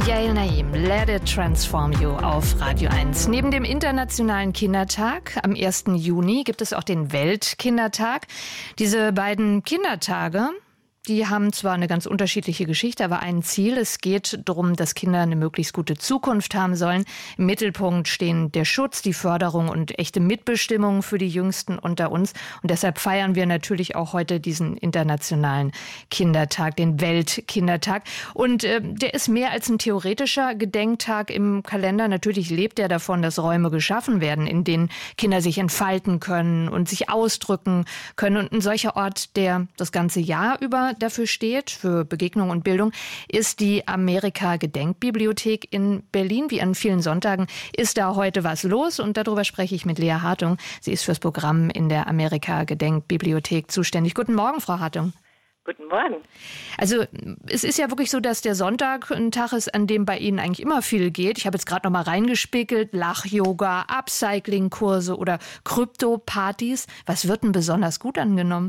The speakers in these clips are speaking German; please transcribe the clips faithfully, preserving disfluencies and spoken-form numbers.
Yael Naim, Let It Transform You auf Radio eins. Neben dem Internationalen Kindertag am ersten Juni gibt es auch den Weltkindertag. Diese beiden Kindertage, die haben zwar eine ganz unterschiedliche Geschichte, aber ein Ziel. Es geht darum, dass Kinder eine möglichst gute Zukunft haben sollen. Im Mittelpunkt stehen der Schutz, die Förderung und echte Mitbestimmung für die Jüngsten unter uns. Und deshalb feiern wir natürlich auch heute diesen Internationalen Kindertag, den Weltkindertag. Und äh, der ist mehr als ein theoretischer Gedenktag im Kalender. Natürlich lebt er davon, dass Räume geschaffen werden, in denen Kinder sich entfalten können und sich ausdrücken können. Und ein solcher Ort, der das ganze Jahr über dafür steht, für Begegnung und Bildung, ist die Amerika-Gedenkbibliothek in Berlin. Wie an vielen Sonntagen ist da heute was los und darüber spreche ich mit Lea Hartung. Sie ist fürs Programm in der Amerika-Gedenkbibliothek zuständig. Guten Morgen, Frau Hartung. Guten Morgen. Also es ist ja wirklich so, dass der Sonntag ein Tag ist, an dem bei Ihnen eigentlich immer viel geht. Ich habe jetzt gerade noch mal reingespickelt, Lach-Yoga, Upcycling-Kurse oder Krypto-Partys. Was wird denn besonders gut angenommen?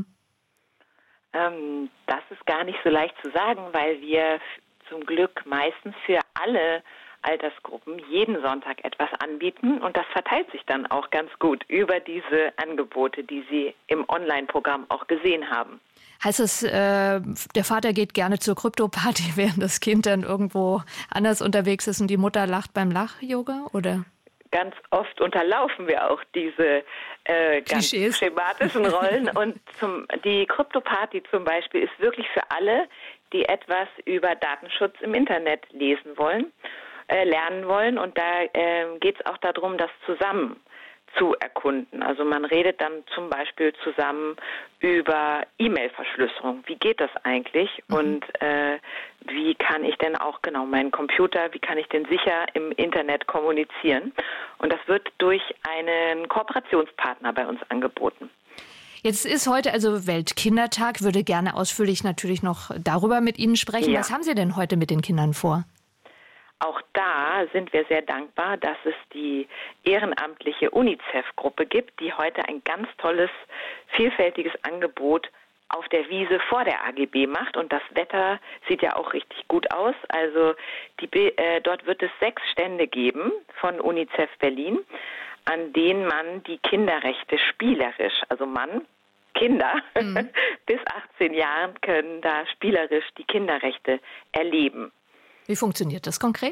Ähm, das ist gar nicht so leicht zu sagen, weil wir zum Glück meistens für alle Altersgruppen jeden Sonntag etwas anbieten und das verteilt sich dann auch ganz gut über diese Angebote, die Sie im Online-Programm auch gesehen haben. Heißt das, äh, der Vater geht gerne zur Krypto-Party, während das Kind dann irgendwo anders unterwegs ist und die Mutter lacht beim Lach-Yoga, oder? Ganz oft unterlaufen wir auch diese äh, ganz Klischees. Schematischen Rollen. Und zum, die Krypto-Party zum Beispiel ist wirklich für alle, die etwas über Datenschutz im Internet lesen wollen, äh, lernen wollen. Und da äh, geht es auch darum, das zusammen zu erkunden. Also man redet dann zum Beispiel zusammen über E-Mail-Verschlüsselung. Wie geht das eigentlich? Mhm. Und äh, wie kann ich denn auch genau meinen Computer, wie kann ich denn sicher im Internet kommunizieren? Und das wird durch einen Kooperationspartner bei uns angeboten. Jetzt ist heute also Weltkindertag. Würde gerne ausführlich natürlich noch darüber mit Ihnen sprechen. Ja. Was haben Sie denn heute mit den Kindern vor? Auch da sind wir sehr dankbar, dass es die ehrenamtliche UNICEF-Gruppe gibt, die heute ein ganz tolles, vielfältiges Angebot auf der Wiese vor der A G B macht. Und das Wetter sieht ja auch richtig gut aus. Also die, äh, dort wird es sechs Stände geben von UNICEF Berlin, an denen man die Kinderrechte spielerisch, also Mann, Kinder mhm. bis achtzehn Jahren können da spielerisch die Kinderrechte erleben. Wie funktioniert das konkret?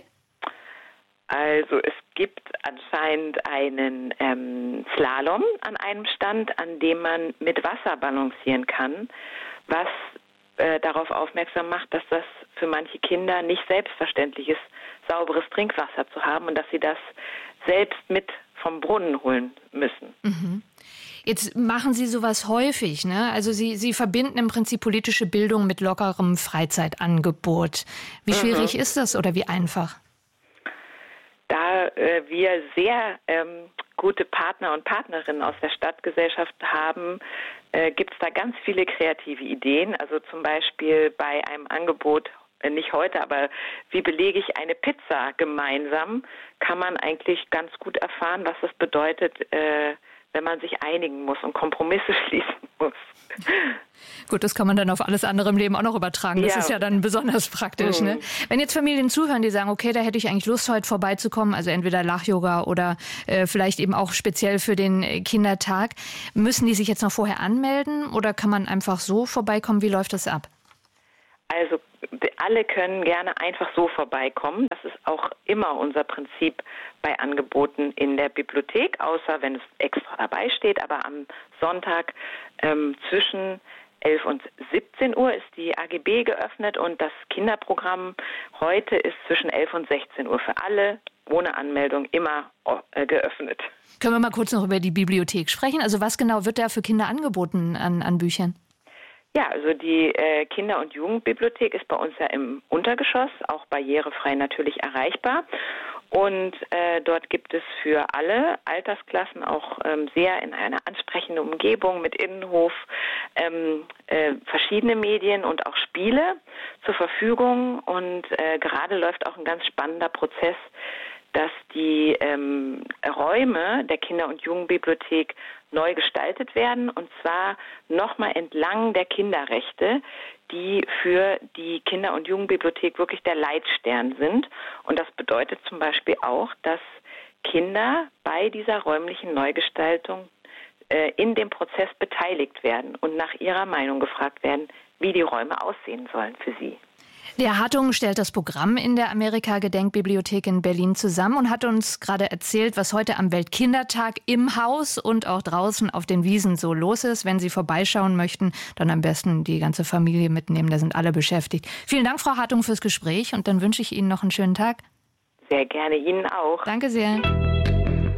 Also es gibt anscheinend einen ähm, Slalom an einem Stand, an dem man mit Wasser balancieren kann, was äh, darauf aufmerksam macht, dass das für manche Kinder nicht selbstverständlich ist, sauberes Trinkwasser zu haben und dass sie das selbst mit vom Brunnen holen müssen. Mhm. Jetzt machen Sie sowas häufig, ne? Also Sie, Sie verbinden im Prinzip politische Bildung mit lockerem Freizeitangebot. Wie mhm. schwierig ist das oder wie einfach? Da äh, wir sehr ähm, gute Partner und Partnerinnen aus der Stadtgesellschaft haben, äh, gibt es da ganz viele kreative Ideen. Also zum Beispiel bei einem Angebot, äh, nicht heute, aber wie belege ich eine Pizza gemeinsam, kann man eigentlich ganz gut erfahren, was das bedeutet, äh, wenn man sich einigen muss und Kompromisse schließen muss. Gut, das kann man dann auf alles andere im Leben auch noch übertragen. Das ja. ist ja dann besonders praktisch. Mhm. Ne? Wenn jetzt Familien zuhören, die sagen, okay, da hätte ich eigentlich Lust, heute vorbeizukommen, also entweder Lach-Yoga oder äh, vielleicht eben auch speziell für den Kindertag, müssen die sich jetzt noch vorher anmelden oder kann man einfach so vorbeikommen? Wie läuft das ab? Also alle können gerne einfach so vorbeikommen. Das ist auch immer unser Prinzip bei Angeboten in der Bibliothek, außer wenn es extra dabei steht. Aber am Sonntag ähm, zwischen elf und siebzehn Uhr ist die A G B geöffnet und das Kinderprogramm heute ist zwischen elf und sechzehn Uhr für alle ohne Anmeldung immer äh, geöffnet. Können wir mal kurz noch über die Bibliothek sprechen? Also was genau wird da für Kinder angeboten an, an Büchern? Ja, also die äh, Kinder- und Jugendbibliothek ist bei uns ja im Untergeschoss, auch barrierefrei natürlich erreichbar. Und äh, dort gibt es für alle Altersklassen auch ähm, sehr in einer ansprechenden Umgebung mit Innenhof ähm, äh, verschiedene Medien und auch Spiele zur Verfügung. Und äh, gerade läuft auch ein ganz spannender Prozess, dass die ähm, Räume der Kinder- und Jugendbibliothek neu gestaltet werden, und zwar nochmal entlang der Kinderrechte, die für die Kinder- und Jugendbibliothek wirklich der Leitstern sind. Und das bedeutet zum Beispiel auch, dass Kinder bei dieser räumlichen Neugestaltung äh, in dem Prozess beteiligt werden und nach ihrer Meinung gefragt werden, wie die Räume aussehen sollen für sie. Lea Hartung stellt das Programm in der Amerika-Gedenkbibliothek in Berlin zusammen und hat uns gerade erzählt, was heute am Weltkindertag im Haus und auch draußen auf den Wiesen so los ist. Wenn Sie vorbeischauen möchten, dann am besten die ganze Familie mitnehmen, da sind alle beschäftigt. Vielen Dank, Frau Hartung, fürs Gespräch, und dann wünsche ich Ihnen noch einen schönen Tag. Sehr gerne, Ihnen auch. Danke sehr.